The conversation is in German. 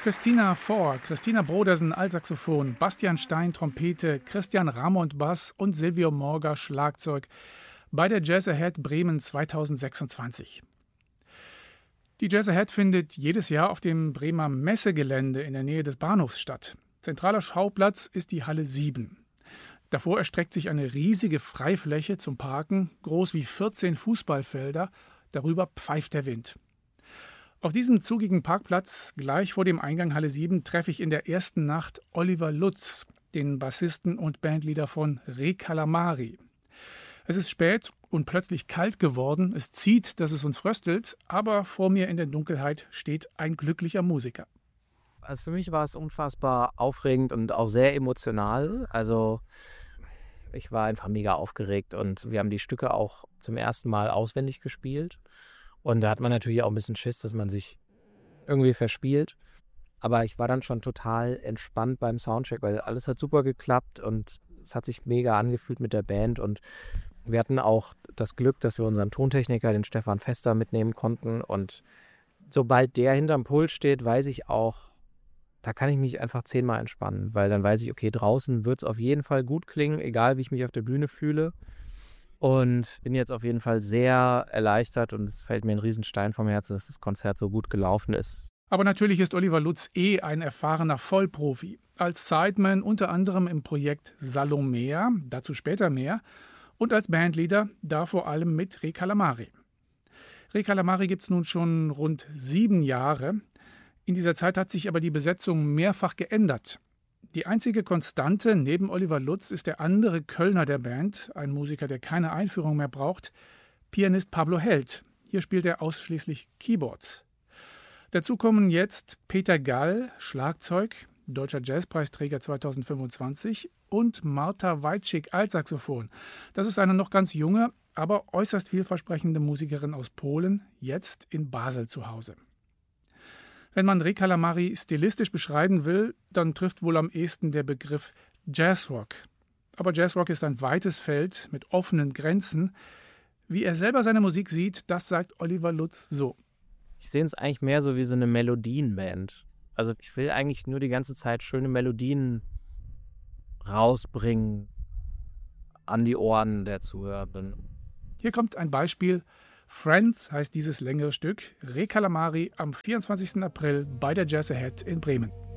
Christina Fohr, Christina Brodersen Altsaxophon, Bastian Stein Trompete, Christian Ramond Bass und Silvio Morga Schlagzeug bei der Jazz Ahead Bremen 2026. Die Jazz Ahead findet jedes Jahr auf dem Bremer Messegelände in der Nähe des Bahnhofs statt. Zentraler Schauplatz ist die Halle 7. Davor erstreckt sich eine riesige Freifläche zum Parken, groß wie 14 Fußballfelder, darüber pfeift der Wind. Auf diesem zugigen Parkplatz, gleich vor dem Eingang Halle 7, treffe ich in der ersten Nacht Oliver Lutz, den Bassisten und Bandleader von Re Calamari. Es ist spät und plötzlich kalt geworden, es zieht, dass es uns fröstelt, aber vor mir in der Dunkelheit steht ein glücklicher Musiker. Also für mich war es unfassbar aufregend und auch sehr emotional. Also ich war einfach mega aufgeregt und wir haben die Stücke auch zum ersten Mal auswendig gespielt. Und da hat man natürlich auch ein bisschen Schiss, dass man sich irgendwie verspielt. Aber ich war dann schon total entspannt beim Soundcheck, weil alles hat super geklappt und es hat sich mega angefühlt mit der Band. Und wir hatten auch das Glück, dass wir unseren Tontechniker, den Stefan Fester, mitnehmen konnten. Und sobald der hinterm Pult steht, weiß ich auch, da kann ich mich einfach 10-mal entspannen. Weil dann weiß ich, okay, draußen wird es auf jeden Fall gut klingen, egal wie ich mich auf der Bühne fühle. Und bin jetzt auf jeden Fall sehr erleichtert und es fällt mir ein Riesenstein vom Herzen, dass das Konzert so gut gelaufen ist. Aber natürlich ist Oliver Lutz ein erfahrener Vollprofi. Als Sideman unter anderem im Projekt Salomea, dazu später mehr, und als Bandleader da vor allem mit Re Calamari. Re Calamari gibt es nun schon rund 7 Jahre. In dieser Zeit hat sich aber die Besetzung mehrfach geändert. Die einzige Konstante neben Oliver Lutz ist der andere Kölner der Band, ein Musiker, der keine Einführung mehr braucht, Pianist Pablo Held. Hier spielt er ausschließlich Keyboards. Dazu kommen jetzt Peter Gall, Schlagzeug, Deutscher Jazzpreisträger 2025, und Marta Wajcik, Altsaxophon. Das ist eine noch ganz junge, aber äußerst vielversprechende Musikerin aus Polen, jetzt in Basel zu Hause. Wenn man Re Calamari stilistisch beschreiben will, dann trifft wohl am ehesten der Begriff Jazzrock. Aber Jazzrock ist ein weites Feld mit offenen Grenzen. Wie er selber seine Musik sieht, das sagt Oliver Lutz so. Ich sehe es eigentlich mehr so wie so eine Melodienband. Also ich will eigentlich nur die ganze Zeit schöne Melodien rausbringen an die Ohren der Zuhörenden. Hier kommt ein Beispiel. Friends heißt dieses längere Stück. Re Calamari am 24. April bei der Jazz Ahead in Bremen.